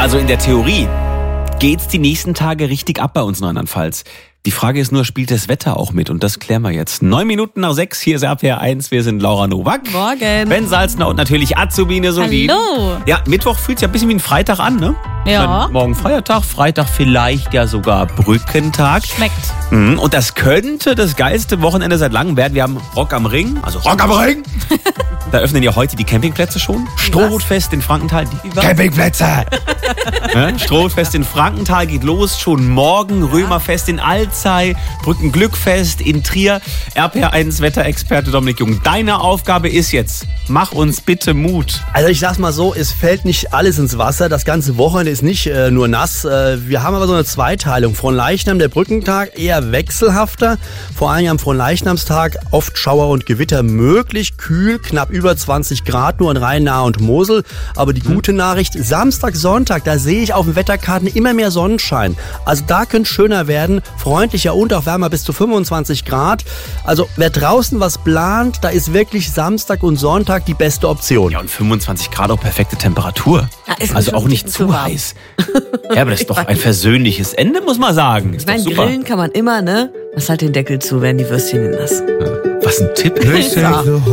Also in der Theorie geht's die nächsten Tage richtig ab bei uns in Rheinland-Pfalz. Die Frage ist nur, spielt das Wetter auch mit? Und das klären wir jetzt. 9 Minuten nach 6, hier ist RPR 1, wir sind Laura Nowak. Morgen. Ben Salzner und natürlich Azubine Solin. Hallo. Ja, Mittwoch fühlt sich ein bisschen wie ein Freitag an, ne? Ja. Dann morgen Feiertag, Freitag vielleicht ja sogar Brückentag. Schmeckt. Und das könnte das geilste Wochenende seit langem werden. Wir haben Rock am Ring, also Rock am Ring. Da öffnen ja heute die Campingplätze schon. Strohhutfest in Frankenthal. Campingplätze! Ja, Strohhutfest in Frankenthal geht los, schon morgen. Römerfest in Alzey, Brückenglückfest in Trier. RPR1 Wetterexperte Dominik Jung, deine Aufgabe ist jetzt, mach uns bitte Mut. Also ich sag's mal so, es fällt nicht alles ins Wasser. Das ganze Wochenende ist nicht nur nass. Wir haben aber so eine Zweiteilung. Fronleichnam, der Brückentag, eher wechselhafter. Vor allem am Fronleichnamstag oft Schauer und Gewitter möglich. Kühl, knapp über 20 Grad nur in Rhein, Nahe und Mosel. Aber die gute Nachricht, Samstag, Sonntag, da sehe ich auf den Wetterkarten immer mehr Sonnenschein. Also da könnte es schöner werden. Freundlicher und auch wärmer bis zu 25 Grad. Also wer draußen was plant, da ist wirklich Samstag und Sonntag die beste Option. Ja, und 25 Grad auch perfekte Temperatur. Ja, ist Also schon auch nicht ein zu bisschen zu heiß. Ja, aber das ist doch ein versöhnliches Ende, muss man sagen. Ist Ich meine, doch super. grillen kann man immer, ne? Mach halt den Deckel zu, werden die Würstchen nass. Was ein Tipp. They say the